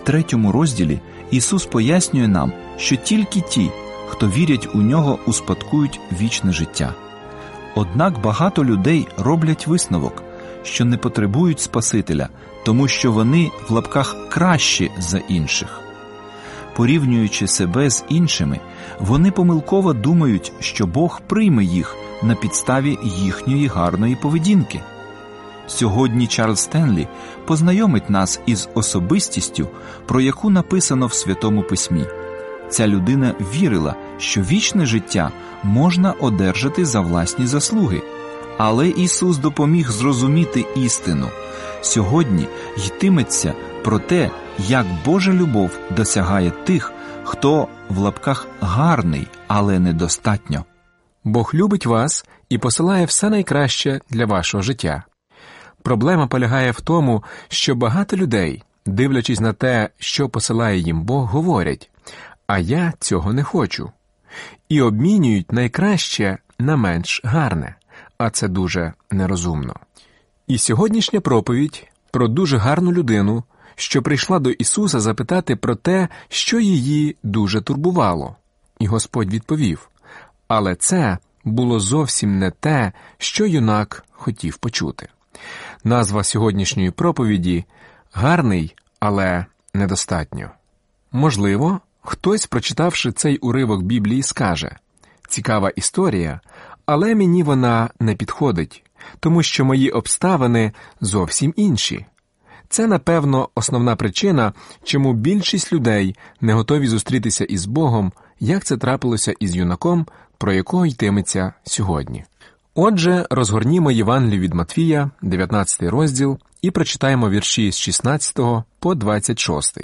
3 розділі Ісус пояснює нам, що тільки ті, хто вірять у Нього, успадкують вічне життя. Однак багато людей роблять висновок, що не потребують Спасителя, тому що вони в лапках кращі за інших. Порівнюючи себе з іншими, вони помилково думають, що Бог прийме їх на підставі їхньої гарної поведінки. Сьогодні Чарльз Стенлі познайомить нас із особистістю, про яку написано в Святому Письмі. Ця людина вірила, що вічне життя можна одержати за власні заслуги. Але Ісус допоміг зрозуміти істину. Сьогодні йтиметься про те, як Божа любов досягає тих, хто в лапках гарний, але недостатньо. Бог любить вас і посилає все найкраще для вашого життя. Проблема полягає в тому, що багато людей, дивлячись на те, що посилає їм Бог, говорять: «А я цього не хочу». І обмінюють найкраще на менш гарне, а це дуже нерозумно. І сьогоднішня проповідь про дуже гарну людину, що прийшла до Ісуса запитати про те, що її дуже турбувало. І Господь відповів: «Але це було зовсім не те, що юнак хотів почути». Назва сьогоднішньої проповіді – «Гарний, але недостатньо». Можливо, хтось, прочитавши цей уривок Біблії, скаже: «Цікава історія, але мені вона не підходить, тому що мої обставини зовсім інші». Це, напевно, основна причина, чому більшість людей не готові зустрітися із Богом, як це трапилося із юнаком, про якого йтиметься сьогодні. Отже, розгорнімо Євангелію від Матвія, 19 розділ, і прочитаємо вірші з 16 по 26.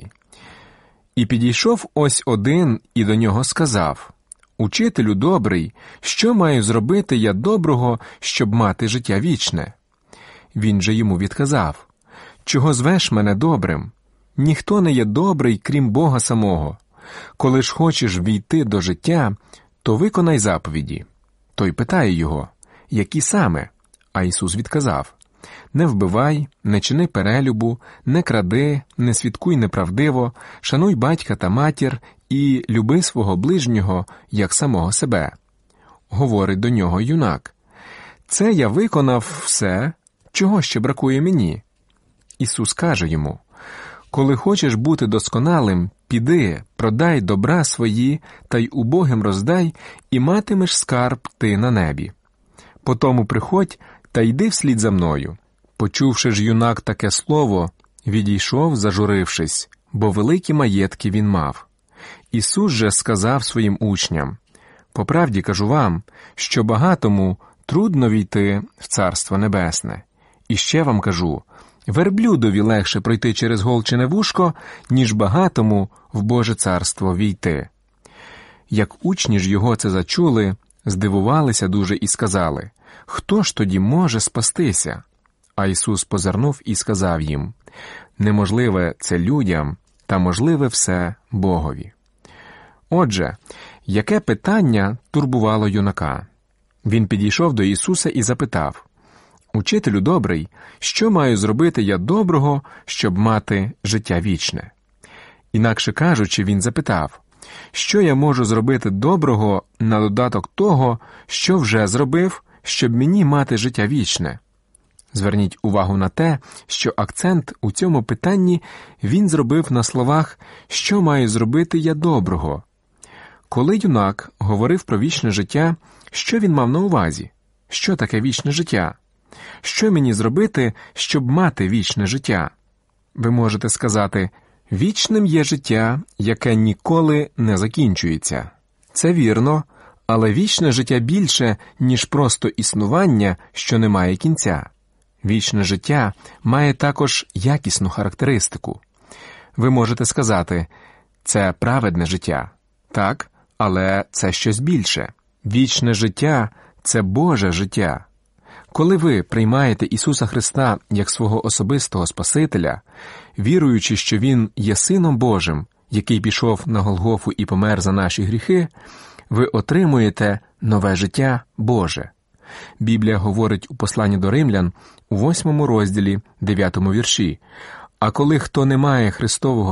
«І підійшов ось один, і до нього сказав: Учителю добрий, що маю зробити я доброго, щоб мати життя вічне? Він же йому відказав: Чого звеш мене добрим? Ніхто не є добрий, крім Бога самого. Коли ж хочеш війти до життя, то виконай заповіді. Той питає його: які саме? А Ісус відказав: Не вбивай, не чини перелюбу, не кради, не свідкуй неправдиво, шануй батька та матір і люби свого ближнього, як самого себе. Говорить до нього юнак: Це я виконав все, чого ще бракує мені? Ісус каже йому: Коли хочеш бути досконалим, піди, продай добра свої, та й убогим роздай, і матимеш скарб ти на небі. Потому приходь та йди вслід за мною. Почувши ж юнак таке слово, відійшов, зажурившись, бо великі маєтки він мав. Ісус же сказав своїм учням: По правді кажу вам, що багатому трудно війти в Царство Небесне. І ще вам кажу, верблюдові легше пройти через голчине вушко, ніж багатому в Боже царство війти. Як учні ж його це зачули, здивувалися дуже і сказали: Хто ж тоді може спастися? А Ісус позирнув і сказав їм: Неможливе це людям, та можливе все Богові. Отже, яке питання турбувало юнака? Він підійшов до Ісуса і запитав: Учителю добрий, що маю зробити я доброго, щоб мати життя вічне? Інакше кажучи, він запитав: Що я можу зробити доброго на додаток того, що вже зробив, щоб мені мати життя вічне? Зверніть увагу на те, що акцент у цьому питанні він зробив на словах «що маю зробити я доброго». Коли юнак говорив про вічне життя, що він мав на увазі? Що таке вічне життя? Що мені зробити, щоб мати вічне життя? Ви можете сказати: вічним є життя, яке ніколи не закінчується. Це вірно, але вічне життя більше, ніж просто існування, що не має кінця. Вічне життя має також якісну характеристику. Ви можете сказати: це праведне життя. Так, але це щось більше. Вічне життя – це Боже життя. Коли ви приймаєте Ісуса Христа як свого особистого Спасителя, віруючи, що Він є Сином Божим, який пішов на Голгофу і помер за наші гріхи, ви отримуєте нове життя Боже. Біблія говорить у посланні до Римлян у 8 розділі, 9 вірші: «А коли хто не має Христового